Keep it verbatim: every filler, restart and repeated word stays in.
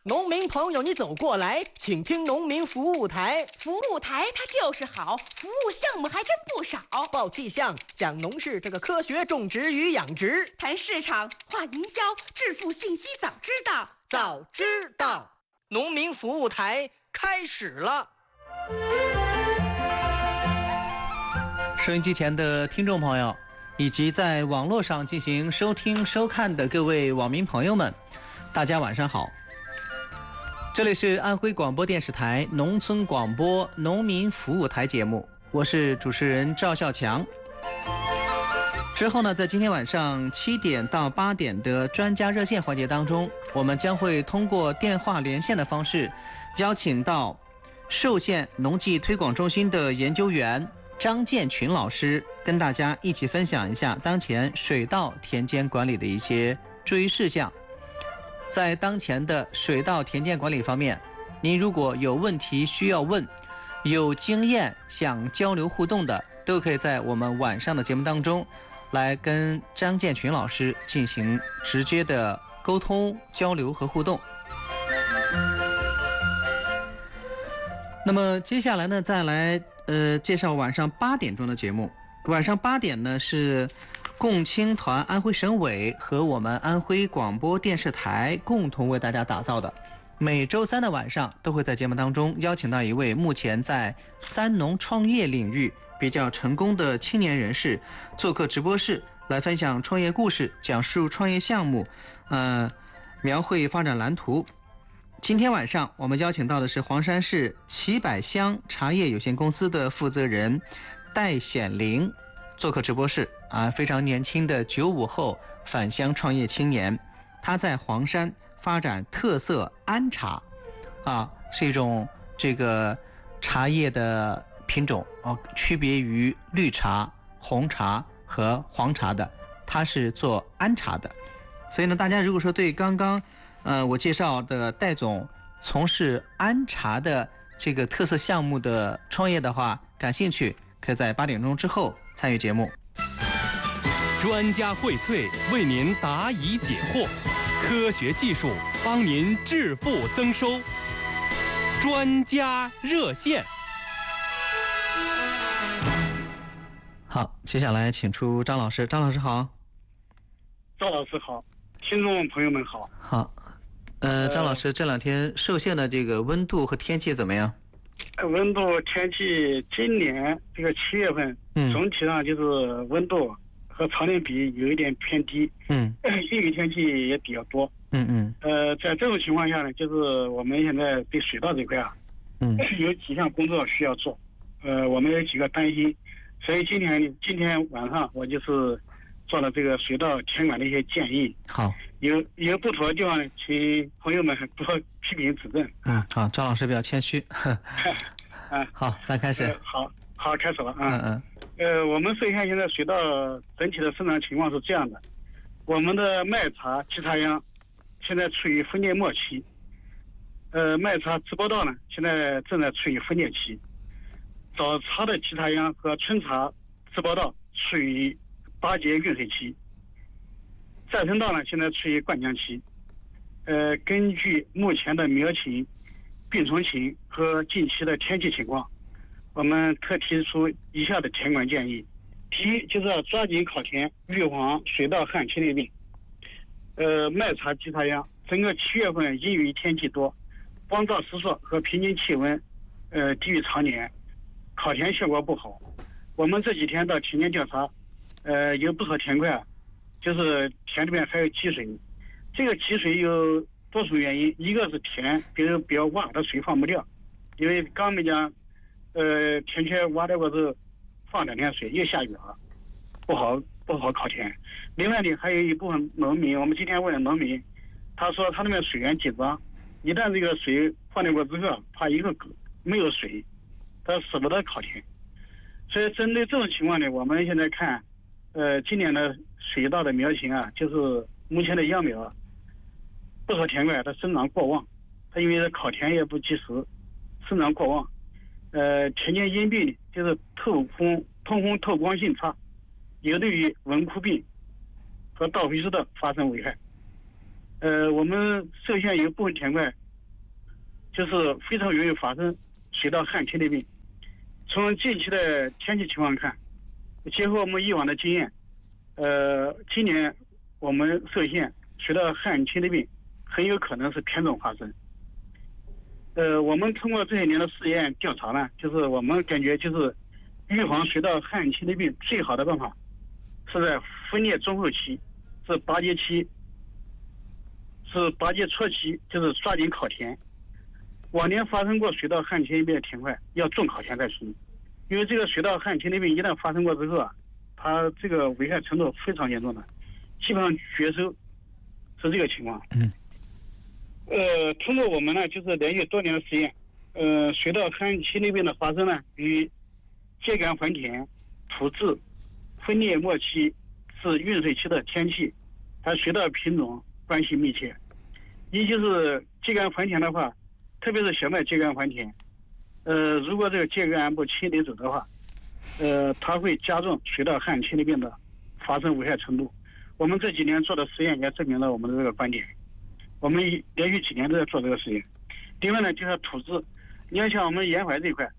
农民朋友，你走过来，请听农民服务台。 服务台它就是好，服务项目还真不少。 报气象，讲农事这个科学种植与养殖， 谈市场，话营销，致富信息早知道， 早知道。农民服务台开始了。 收音机前的听众朋友，以及在网络上进行收听收看的各位网民朋友们，大家晚上好。这里是安徽广播电视台农村广播农民服务台节目，我是主持人赵孝强。之后呢，在今天晚上七点到八点的专家热线环节当中，我们将会通过电话连线的方式，邀请到寿县农技推广中心的研究员张建群老师，跟大家一起分享一下当前水稻田间管理的一些注意事项。在当前的水稻田间管理方面，您如果有问题需要问，有经验想交流互动的，都可以在我们晚上的节目当中来跟张建群老师进行直接的沟通交流和互动。那么接下来呢，再来呃介绍晚上八点钟的节目。晚上八点呢是共青团安徽省委和我们安徽广播电视台共同为大家打造的，每周三的晚上都会在节目当中邀请到一位目前在三农创业领域比较成功的青年人士做客直播室，来分享创业故事，讲述创业项目，呃，描绘发展蓝图。今天晚上我们邀请到的是黄山市齐百香茶叶有限公司的负责人戴显玲做客直播室啊，非常年轻的九五后返乡创业青年，他在黄山发展特色安茶，啊，是一种这个茶叶的品种哦，区别于绿茶、红茶和黄茶的，它是做安茶的。所以呢，大家如果说对刚刚呃我介绍的戴总从事安茶的这个特色项目的创业的话感兴趣，可以在八点钟之后参与节目。 专家荟萃为您答疑解惑，科学技术帮您致富增收。专家热线。 好，接下来请出张老师。张老师好。 赵老师好，听众朋友们好。 好，呃，张老师，这两天寿县的这个温度和天气怎么样？ 温度天气今年这个七月份，嗯，总体上就是温度和常年比有一点偏低，嗯，阴雨天气也比较多，嗯嗯，呃，在这种情况下呢，就是我们现在对水稻这块啊，嗯，有几项工作需要做，呃，我们有几个担心，所以今天今天晚上我就是做了这个水稻田管的一些建议。好，有有不妥的地方呢，请朋友们多批评指正。 嗯，好，张老师比较谦虚。 啊， 好，咱开始。 呃、好，好，开始了啊。 嗯嗯。 呃，我们寿县现在水稻整体的生长情况是这样的：我们的麦茶、秸茶秧现在处于分裂末期，呃，麦茶直播稻呢现在正在处于分裂期，早茶的秸茶秧和春茶直播稻处于八节孕水期，再生稻呢现在处于灌浆期。呃，根据目前的苗情、病虫情和近期的天气情况，我们特提出以下的田管建议。第一，就是要抓紧考田，预防水稻旱青类病。呃，麦茶、秸茶秧，整个七月份阴雨天气多，光照时数和平均气温，呃，低于常年，考田效果不好。我们这几天到田间调查，呃，有不少田块啊，就是田里面还有积水。这个积水有多种原因，一个是田，比如比较洼的水放不掉，因为刚没讲，呃，田圈挖掉过之后，放两天水又下雨了，不好不好考田。另外呢，还有一部分农民，我们今天问了农民，他说他那边水源紧张，一旦这个水放掉过之后，怕以后没有水，他舍不得考田。所以针对这种情况呢，我们现在看，呃，今年的水稻的苗情啊，就是目前的秧苗啊，不少田块它生长过旺，它因为考田也不及时，生长过旺。呃，田间阴病就是透风、通风透光性差，有利于蚊枯病和稻灰质的发生危害。呃，我们寿县有部分田块就是非常容易发生水稻旱侵的病。从近期的天气情况看，结合我们以往的经验，呃，今年我们受限水稻旱侵的病很有可能是品种发生。呃，我们通过这些年的试验调查呢，就是我们感觉就是预防水稻旱侵的病最好的办法是在分裂中后期，是八节期，是八节初期，就是抓紧烤田。往年发生过水稻旱侵病的田块要种烤田再除，因为这个水稻旱侵的病一旦发生过之后啊，它这个危害程度非常严重的，基本上绝收，是这个情况。 嗯。 呃，通过我们呢，就是连续多年的实验，呃，水稻旱侵的病的发生呢，与秸秆还田、土质、分裂末期是运水期的天气，还有水稻品种关系密切。一就是秸秆还田的话，特别是小麦秸秆还田，呃，如果这个秸秆不清理走的话，呃，它会加重水稻旱侵的病的发生危害程度。我们这几年做的实验也证明了我们的这个观点。我们连续几年都在做这个实验。另外呢，就是土质，你要像我们沿海这一块，